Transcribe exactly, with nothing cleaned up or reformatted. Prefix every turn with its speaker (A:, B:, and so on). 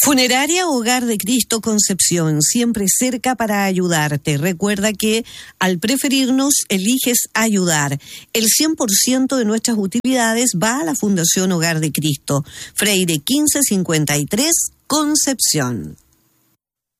A: Funeraria Hogar de Cristo Concepción, siempre cerca para ayudarte. Recuerda que al preferirnos, eliges ayudar. El cien por ciento de nuestras utilidades va a la Fundación Hogar de Cristo, Freire quince cincuenta y tres, Concepción.